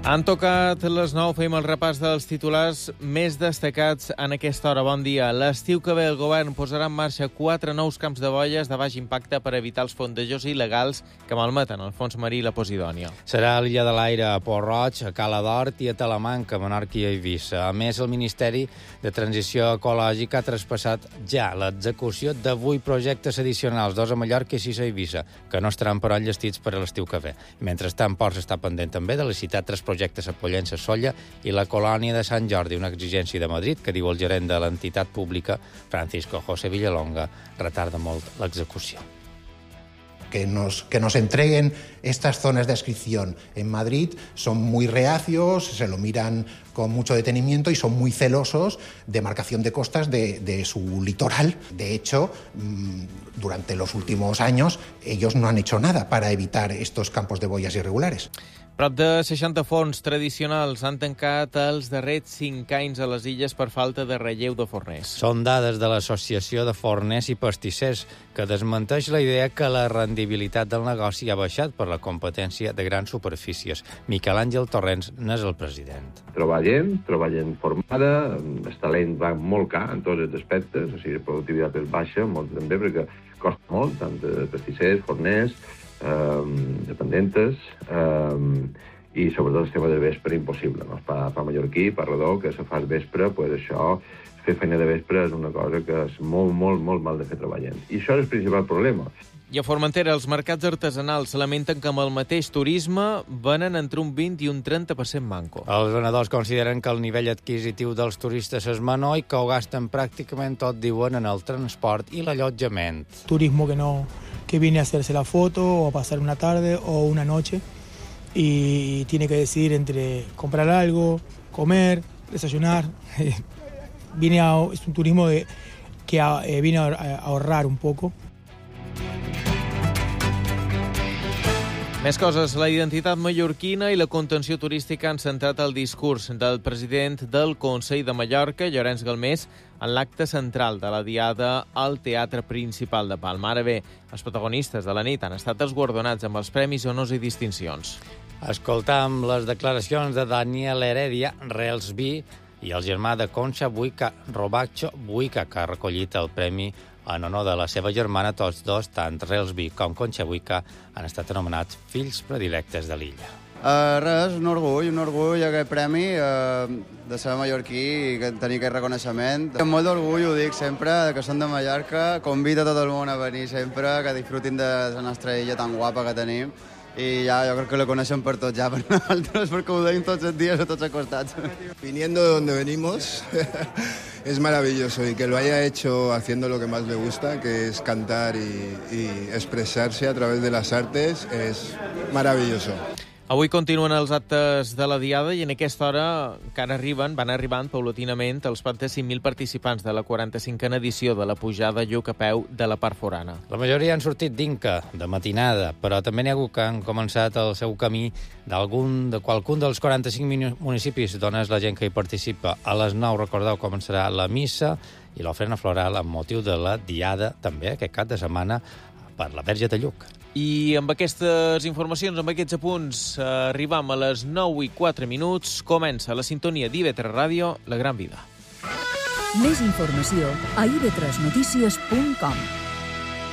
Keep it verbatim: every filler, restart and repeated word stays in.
Han tocat les nou, fem el repàs dels titulars més destacats en aquesta hora. Bon dia. L'estiu que ve el govern posarà en marxa quatre nous camps de boies de baix impacte per evitar els fondejos il·legals que malmeten el fons marí i la Posidònia. Serà a l'Illa de l'Aire, a Port-roig, a Cala d'Hort i a Talamanca, Menorca i Eivissa. A més, el Ministeri de Transició Ecològica ha traspassat ja l'execució de vuit projectes addicionals, dos a Mallorca i sis a Eivissa, que no estaran però enllestits per a l'estiu que ve. Mentrestant, Ports està pendent també de licitar tres projectes a Pollença, Solla i la colònia de Sant Jordi, una exigència de Madrid que, diu el gerent de l'entitat pública, Francisco José Villalonga, retarda molt l'execució. Que nos, que nos entreguen estas zonas de adscripción en Madrid son muy reacios, se lo miran con mucho detenimiento y son muy celosos de marcación de costas de, de su litoral. De hecho, durante los últimos años, ellos no han hecho nada para evitar estos campos de boyas irregulares. Prop de seixanta forns tradicionals han tancat els darrers cinc anys a les illes per falta de relleu de forners. Són dades de l'Associació de Forners i Pastissers, que desmenteix la idea que la rendibilitat del negoci ha baixat per la competència de grans superfícies. Miquel Àngel Torrents n'és el president. Trobar gent, trobar gent formada, el talent va molt car en tots els aspectes, o sigui, la productivitat és baixa, molt també, perquè costa molt, tant de pastissers, forners, eh, dependentes, eh, i sobretot el tema de vespre impossible, no? Pa, pa mallorquí, pa redó, que se fa vespre, pues això, fer feina de vespre és una cosa que és molt, molt, molt mal de fer treballant. I això és el principal problema. I a Formentera, els mercats artesanals lamenten que amb el mateix turisme venen entre un vint i un trenta per cent manco. Els venedors consideren que el nivell adquisitiu dels turistes és menor i que ho gasten pràcticament tot, diuen, en el transport i l'allotjament. Turismo que no, que viene a hacerse la foto o a pasar una tarde o una noche y tiene que decidir entre comprar algo, comer, desayunar. Viene a, es un turismo de, que a, eh, viene a ahorrar un poco. Més coses. La identitat mallorquina i la contenció turística han centrat el discurs del president del Consell de Mallorca, Llorenç Galmés, en l'acte central de la Diada al Teatre Principal de Palma. Ara bé, els protagonistes de la nit han estat els guardonats amb els premis, honors i distincions. Escoltam les declaracions de Daniel Heredia, Reelsby, i el germà de Concha Buica, Robacho Buica, que ha recollit el premi en honor de la seva germana. Tots dos, tant Reelsby com Concha Buica, han estat anomenats fills predilectes de l'illa. Uh, res, un orgull, un orgull aquest premi uh, de ser mallorquí i tenir aquest reconeixement. Amb molt d'orgull ho dic sempre, que som de Mallorca, convido a tot el món a venir sempre, que disfrutin de la nostra illa tan guapa que tenim. Y ya, yo creo que lo conocen por todos ya, per nosaltres, perquè ho deim tots els dies a tots els costats. Viniendo de donde venimos, es maravilloso, y que lo haya hecho haciendo lo que más le gusta, que es cantar y, y expresarse a través de las artes, es maravilloso. Avui continuen els actes de la Diada i en aquesta hora encara arriben, van arribant paulatinament els prop de cinc mil participants de la quaranta-cinquena edició de la pujada Lluc a peu de la part forana. La majoria han sortit d'Inca, de matinada, però també n'hi ha hagut que han començat el seu camí d'algun de qualcun dels quaranta-cinc municipis d'on és la gent que hi participa. A les nou, recordeu, començarà la missa i l'ofrena floral amb motiu de la Diada, també aquest cap de setmana, per la Verge de Lluc. I amb aquestes informacions, amb aquests apunts, arribam a les nou i quatre minuts. Comença la sintonia d'I V tres Ràdio, La Gran Vida. Més informació a i ve tres notícies punt com.